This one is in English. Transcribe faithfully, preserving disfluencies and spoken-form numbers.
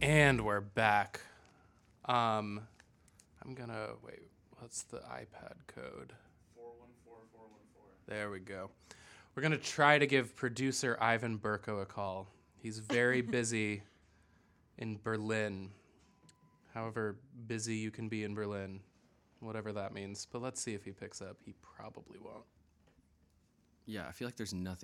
And we're back. Um, I'm gonna wait. What's the iPad code? four one four four one four. There we go. We're gonna try to give producer Ivan Burko a call. He's very busy in Berlin. However busy you can be in Berlin, whatever that means. But let's see if he picks up. He probably won't. Yeah, I feel like there's nothing